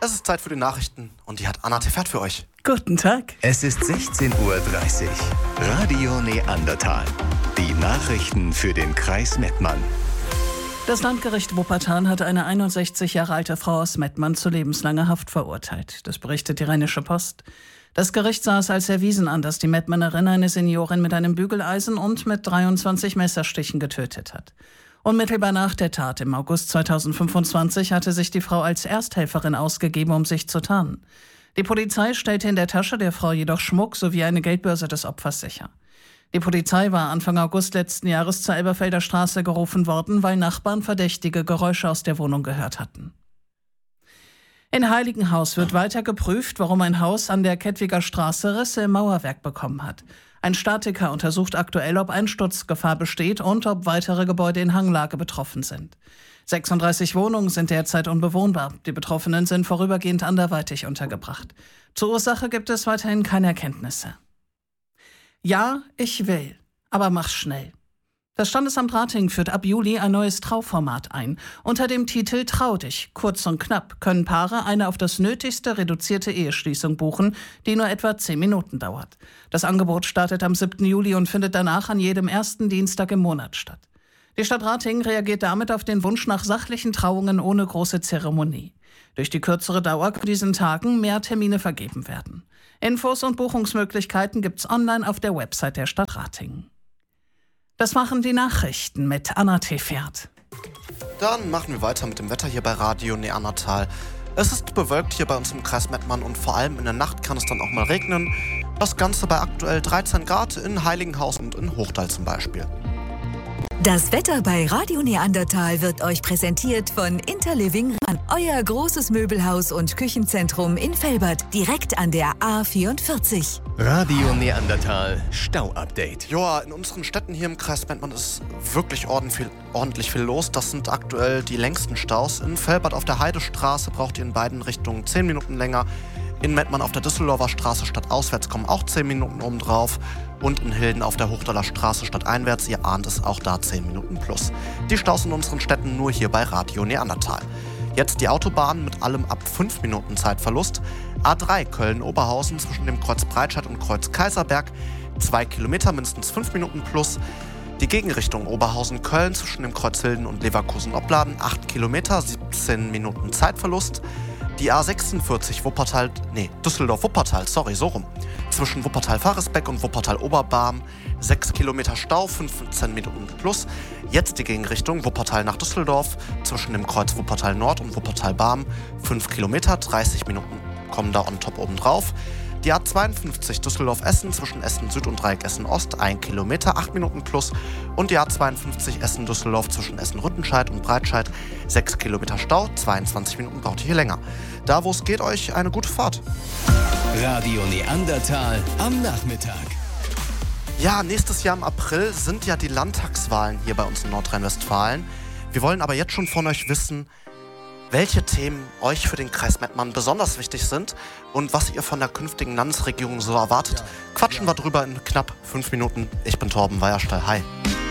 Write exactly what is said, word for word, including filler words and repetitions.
Es ist Zeit für die Nachrichten und die hat Anna Tefert für euch. Guten Tag. Es ist sechzehn Uhr dreißig. Radio Neandertal. Die Nachrichten für den Kreis Mettmann. Das Landgericht Wuppertal hat eine einundsechzig Jahre alte Frau aus Mettmann zu lebenslanger Haft verurteilt. Das berichtet die Rheinische Post. Das Gericht sah es als erwiesen an, dass die Mettmannerin eine Seniorin mit einem Bügeleisen und mit dreiundzwanzig Messerstichen getötet hat. Unmittelbar nach der Tat im August zweitausendfünfundzwanzig hatte sich die Frau als Ersthelferin ausgegeben, um sich zu tarnen. Die Polizei stellte in der Tasche der Frau jedoch Schmuck sowie eine Geldbörse des Opfers sicher. Die Polizei war Anfang August letzten Jahres zur Elberfelder Straße gerufen worden, weil Nachbarn verdächtige Geräusche aus der Wohnung gehört hatten. In Heiligenhaus wird weiter geprüft, warum ein Haus an der Kettwiger Straße Risse im Mauerwerk bekommen hat. Ein Statiker untersucht aktuell, ob Einsturzgefahr besteht und ob weitere Gebäude in Hanglage betroffen sind. sechsunddreißig Wohnungen sind derzeit unbewohnbar. Die Betroffenen sind vorübergehend anderweitig untergebracht. Zur Ursache gibt es weiterhin keine Erkenntnisse. Ja, ich will, aber mach's schnell. Das Standesamt Ratingen führt ab Juli ein neues Trauformat ein. Unter dem Titel Trau dich, kurz und knapp, können Paare eine auf das Nötigste reduzierte Eheschließung buchen, die nur etwa zehn Minuten dauert. Das Angebot startet am siebten Juli und findet danach an jedem ersten Dienstag im Monat statt. Die Stadt Ratingen reagiert damit auf den Wunsch nach sachlichen Trauungen ohne große Zeremonie. Durch die kürzere Dauer können diesen Tagen mehr Termine vergeben werden. Infos und Buchungsmöglichkeiten gibt's online auf der Website der Stadt Ratingen. Das machen die Nachrichten mit Anna Tefert. Dann machen wir weiter mit dem Wetter hier bei Radio Neandertal. Es ist bewölkt hier bei uns im Kreis Mettmann und vor allem in der Nacht kann es dann auch mal regnen. Das Ganze bei aktuell dreizehn Grad in Heiligenhaus und in Hochtal zum Beispiel. Das Wetter bei Radio Neandertal wird euch präsentiert von Interliving Rhein, euer großes Möbelhaus und Küchenzentrum in Velbert, direkt an der A vierundvierzig. Radio Neandertal Stau-Update. Ja, in unseren Städten hier im Kreis Mettmann ist wirklich ordentlich viel, ordentlich viel los. Das sind aktuell die längsten Staus. In Velbert auf der Heidestraße braucht ihr in beiden Richtungen zehn Minuten länger. In Mettmann auf der Düsseldorfer Straße stadtauswärts kommen auch zehn Minuten obendrauf. Und in Hilden auf der Hochtaler Straße stadteinwärts, ihr ahnt es, auch da zehn Minuten plus. Die Staus in unseren Städten nur hier bei Radio Neandertal. Jetzt die Autobahn mit allem ab fünf Minuten Zeitverlust. A drei Köln-Oberhausen zwischen dem Kreuz Breitscheid und Kreuz Kaiserberg. zwei Kilometer, mindestens fünf Minuten plus. Die Gegenrichtung Oberhausen-Köln zwischen dem Kreuz Hilden und Leverkusen-Opladen. acht Kilometer, siebzehn Minuten Zeitverlust. Die A sechsundvierzig Wuppertal, nee, Düsseldorf-Wuppertal, sorry, so rum. Zwischen Wuppertal-Faresbeck und Wuppertal-Oberbarm. sechs Kilometer Stau, fünfzehn Minuten plus. Jetzt die Gegenrichtung Wuppertal nach Düsseldorf. Zwischen dem Kreuz Wuppertal-Nord und Wuppertal-Barm. fünf Kilometer, dreißig Minuten kommen da on top oben drauf. Die A zweiundfünfzig Düsseldorf-Essen zwischen Essen-Süd und Dreieck Essen-Ost, ein Kilometer, acht Minuten plus. Und die A zweiundfünfzig Essen-Düsseldorf zwischen Essen-Rüttenscheid und Breitscheid, sechs Kilometer Stau, zweiundzwanzig Minuten braucht ihr hier länger. Da, wo es geht, euch eine gute Fahrt. Radio Neandertal am Nachmittag. Ja, nächstes Jahr im April sind ja die Landtagswahlen hier bei uns in Nordrhein-Westfalen. Wir wollen aber jetzt schon von euch wissen, welche Themen euch für den Kreis Mettmann besonders wichtig sind und was ihr von der künftigen Landesregierung so erwartet. Quatschen wir drüber in knapp fünf Minuten. Ich bin Torben Weierstall. Hi.